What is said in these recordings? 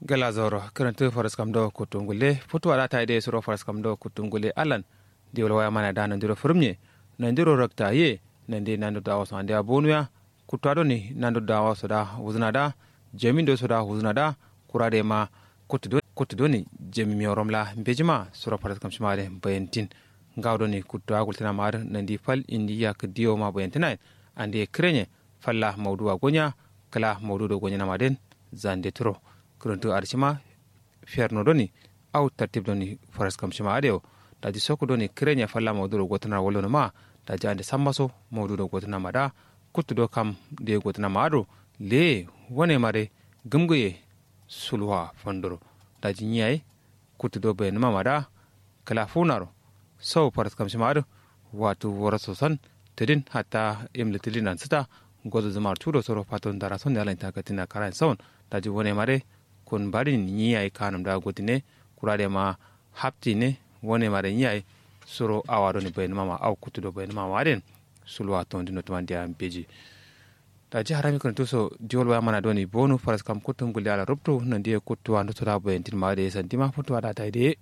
gala zoro karanta faras kam do kutungule futu ala ta ide suro faras kam do kutungule alan di wala mana da nan diro firmye nan diro rakta ye nan de nan do dawo so ande abonuya kutado ni nan do dawo so da wuzna da jamin do so da wuzna da kurade ma kutudo ni jemi mi romla bejima suro faras kam shimare bayantin gawdo ni kutto agultina mar nan di fal indiya kdiyo ma bayantina ande krenye falla mawduwa gonya kala mawdudo gonya na maden zande tro kuruntu arshima fierno doni au tartib doni faras kam shima adeo daji soko doni krenya falla mawdudo gotana wolono ma daji ande sammaso mawdudo gotana mada kuttudo kam de gotana mado le wone mare gumguye sulwa fondoro daji nyai kuttudo be numa mada kala funaro so faras kam shima ado watu waraso san tedin hatta imletilinan sita gozo zamar tudo soro paton dara son yala intakatina karan son daji wone mare kun bari ni yayi kanum da gotine kurade ma hapti ne wone mare yayi soro awado ni bayin mama aw kutudo bayin mama den sulwa ton dino to mandia beji da ji harami kan to so diol wa mana doni bonu faras kam kutum gul yala rubtu nan die kutu ando to da bayin tin ma de santima futu ada ta de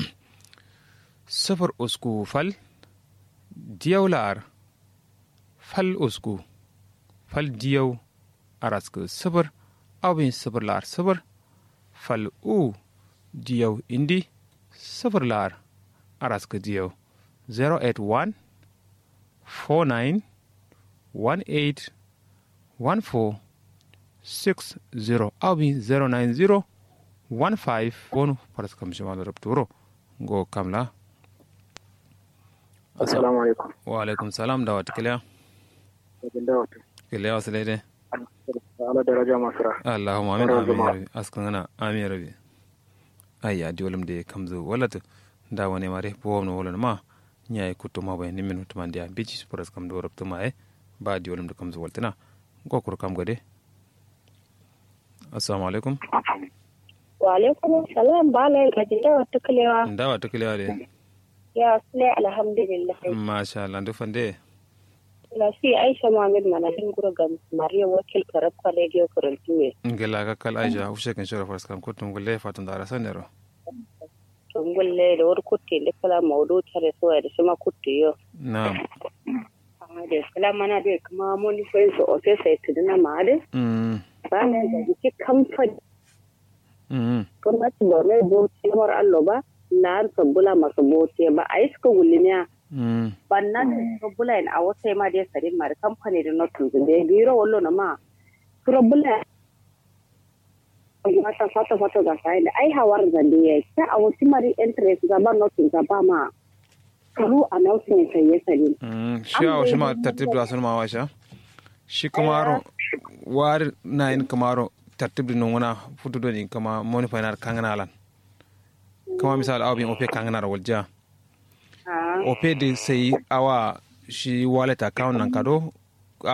safar usku fal diawlar fal usku fal diaw arasku safar awin safar lar safar fal u diyaw indi sifir lar araska diyaw 081 49 18 14 60 abi 090 15 wonu paras kam jama'a rabturo go kamla assalamu alaikum wa alaikum salam da wata kiliya kiliya wasu daidai ala daraja masra Allahumma amin amin askan ana amin rabi ayya diolum de kamzo walata da woni mare powno wala ma nyaay kutuma bay ni minute man dia bici sports kam do rabtuma e ba diolum de kamzo waltana gokur kam gode assalamu alaikum wa alaikum salam bala kajida watuklewa ndawa tuklewa de ya sule alhamdulillah masha Allah ndo fande la si Aisha Muhammad mana hingura gam Maria wakil karab college korantuwe ngela ka kal Aisha ufshe kan shara fas kam kutum gulle fatun dara sanero tungulle da wor kutte le kala mawdu tare so da shima kutte yo na'am da kala mana da kuma mun sai so o sai tuduna ma da ba ne da ki kamfani kuma ti ba ne bo timar allo ba lan sabula masu bote ba ai suka gulmiya bannan bula in a wata ma da sarin ma da kamfani da notun da biro wallo na ma bula mata fata ga sai da ai hawar zande ya ta a wasu mari interest ga ba notun ga ba ma karu announcement sai ya sarin shi a wasu ma tartib da sun ma washa shi kamaro war na in kamaro tartib din wana fudu do ni kama moni final kanganalan kama misal awbin ope kanganar walja ope de sai awa shi wallet account nan kado